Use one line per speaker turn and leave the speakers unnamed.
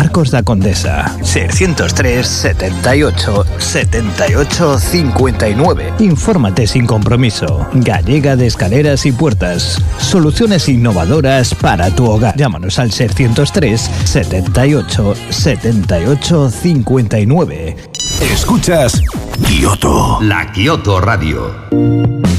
Arcos da Condesa. 603 78 78 59. Infórmate sin compromiso. Gallega de Escaleras y Puertas. Soluciones innovadoras para tu hogar. Llámanos al 603 78 78 59.
Escuchas Kioto.
La Kioto Radio.